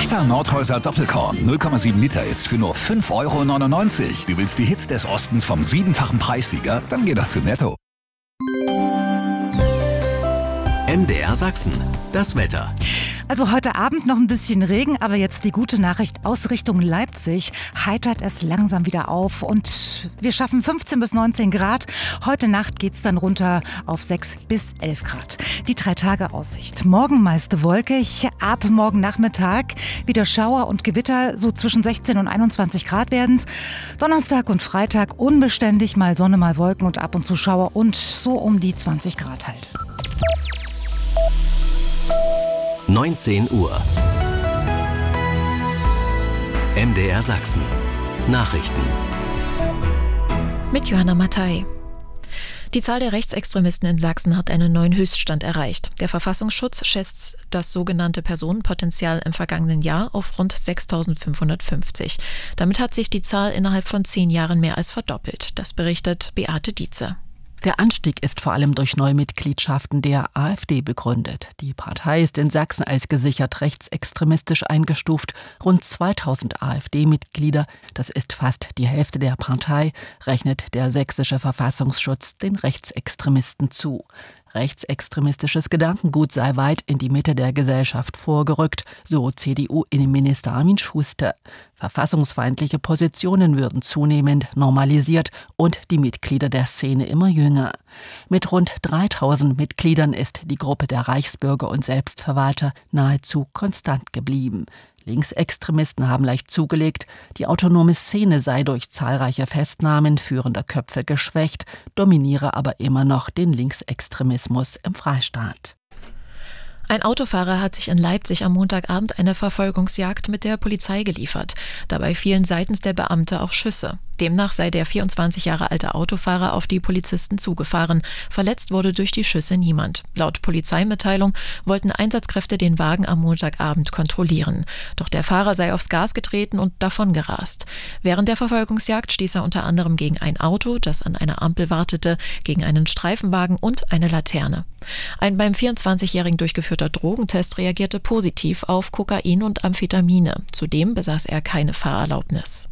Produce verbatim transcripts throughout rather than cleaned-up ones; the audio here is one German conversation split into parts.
Echter Nordhäuser Doppelkorn, null Komma sieben Liter jetzt für nur fünf Euro neunundneunzig. Du willst die Hits des Ostens vom siebenfachen Preissieger? Dann geh doch zu Netto. M D R Sachsen, das Wetter. Also heute Abend noch ein bisschen Regen, aber jetzt die gute Nachricht aus Richtung Leipzig heitert es langsam wieder auf und wir schaffen fünfzehn bis neunzehn Grad. Heute Nacht geht's dann runter auf sechs bis elf Grad. Die drei Tage Aussicht. Morgen meist wolkig, ab morgen Nachmittag wieder Schauer und Gewitter, so zwischen sechzehn und einundzwanzig Grad werden's. Donnerstag und Freitag unbeständig, mal Sonne, mal Wolken und ab und zu Schauer und so um die zwanzig Grad halt. neunzehn Uhr. M D R Sachsen. Nachrichten. Mit Johanna Mattei. Die Zahl der Rechtsextremisten in Sachsen hat einen neuen Höchststand erreicht. Der Verfassungsschutz schätzt das sogenannte Personenpotenzial im vergangenen Jahr auf rund sechstausendfünfhundertfünfzig. Damit hat sich die Zahl innerhalb von zehn Jahren mehr als verdoppelt. Das berichtet Beate Dietze. Der Anstieg ist vor allem durch Neumitgliedschaften der AfD begründet. Die Partei ist in Sachsen als gesichert rechtsextremistisch eingestuft. Rund zweitausend AfD-Mitglieder, das ist fast die Hälfte der Partei, rechnet der sächsische Verfassungsschutz den Rechtsextremisten zu. Rechtsextremistisches Gedankengut sei weit in die Mitte der Gesellschaft vorgerückt, so C D U-Innenminister Armin Schuster. Verfassungsfeindliche Positionen würden zunehmend normalisiert und die Mitglieder der Szene immer jünger. Mit rund dreitausend Mitgliedern ist die Gruppe der Reichsbürger und Selbstverwalter nahezu konstant geblieben. Linksextremisten haben leicht zugelegt, die autonome Szene sei durch zahlreiche Festnahmen führender Köpfe geschwächt, dominiere aber immer noch den Linksextremismus im Freistaat. Ein Autofahrer hat sich in Leipzig am Montagabend eine Verfolgungsjagd mit der Polizei geliefert. Dabei fielen seitens der Beamte auch Schüsse. Demnach sei der vierundzwanzig Jahre alte Autofahrer auf die Polizisten zugefahren. Verletzt wurde durch die Schüsse niemand. Laut Polizeimitteilung wollten Einsatzkräfte den Wagen am Montagabend kontrollieren. Doch der Fahrer sei aufs Gas getreten und davongerast. Während der Verfolgungsjagd stieß er unter anderem gegen ein Auto, das an einer Ampel wartete, gegen einen Streifenwagen und eine Laterne. Ein beim vierundzwanzigjährigen durchgeführter Drogentest reagierte positiv auf Kokain und Amphetamine. Zudem besaß er keine Fahrerlaubnis.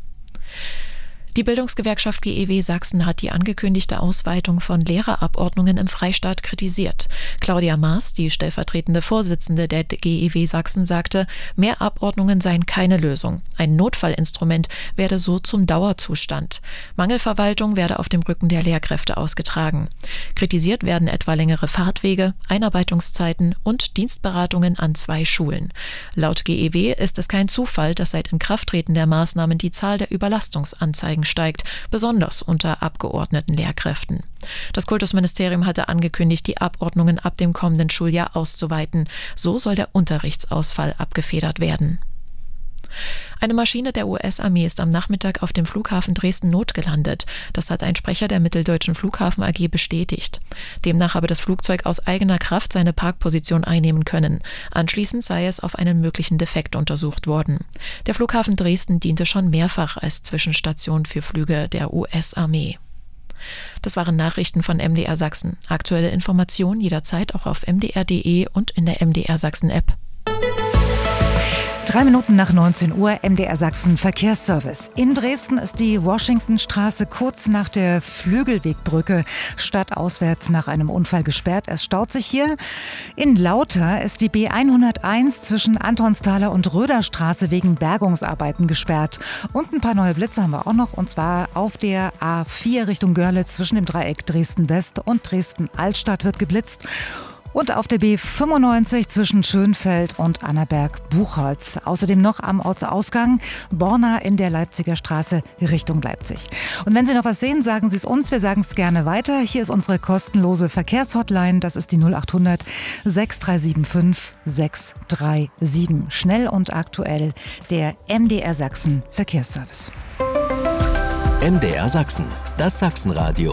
Die Bildungsgewerkschaft G E W Sachsen hat die angekündigte Ausweitung von Lehrerabordnungen im Freistaat kritisiert. Claudia Maas, die stellvertretende Vorsitzende der G E W Sachsen, sagte, mehr Abordnungen seien keine Lösung. Ein Notfallinstrument werde so zum Dauerzustand. Mangelverwaltung werde auf dem Rücken der Lehrkräfte ausgetragen. Kritisiert werden etwa längere Fahrtwege, Einarbeitungszeiten und Dienstberatungen an zwei Schulen. Laut G E W ist es kein Zufall, dass seit Inkrafttreten der Maßnahmen die Zahl der Überlastungsanzeigen steigt, besonders unter abgeordneten Lehrkräften. Das Kultusministerium hatte angekündigt, die Abordnungen ab dem kommenden Schuljahr auszuweiten. So soll der Unterrichtsausfall abgefedert werden. Eine Maschine der U S-Armee ist am Nachmittag auf dem Flughafen Dresden notgelandet. Das hat ein Sprecher der Mitteldeutschen Flughafen A G bestätigt. Demnach habe das Flugzeug aus eigener Kraft seine Parkposition einnehmen können. Anschließend sei es auf einen möglichen Defekt untersucht worden. Der Flughafen Dresden diente schon mehrfach als Zwischenstation für Flüge der U S-Armee. Das waren Nachrichten von M D R Sachsen. Aktuelle Informationen jederzeit auch auf m d r punkt d e und in der M D R Sachsen-App. Drei Minuten nach neunzehn Uhr, M D R Sachsen Verkehrsservice. In Dresden ist die Washingtonstraße kurz nach der Flügelwegbrücke stadtauswärts nach einem Unfall gesperrt. Es staut sich hier. In Lauter ist die B hunderteins zwischen Antonsthaler und Röderstraße wegen Bergungsarbeiten gesperrt. Und ein paar neue Blitze haben wir auch noch, und zwar auf der A vier Richtung Görlitz zwischen dem Dreieck Dresden-West und Dresden-Altstadt wird geblitzt. Und auf der B fünfundneunzig zwischen Schönfeld und Annaberg-Buchholz. Außerdem noch am Ortsausgang Borna in der Leipziger Straße Richtung Leipzig. Und wenn Sie noch was sehen, sagen Sie es uns. Wir sagen es gerne weiter. Hier ist unsere kostenlose Verkehrshotline. Das ist die null acht hundert sechs drei sieben fünf sechs drei sieben. Schnell und aktuell der M D R Sachsen Verkehrsservice. M D R Sachsen, das Sachsenradio.